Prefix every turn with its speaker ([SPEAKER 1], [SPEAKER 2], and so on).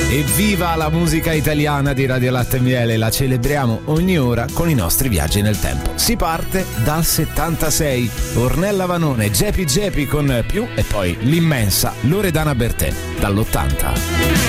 [SPEAKER 1] Evviva la musica italiana di Radio Latte e Miele, la celebriamo ogni ora con i nostri viaggi nel tempo. Si parte dal 76, Ornella Vanone, Gepi con Più e poi l'immensa Loredana Bertè dall'80.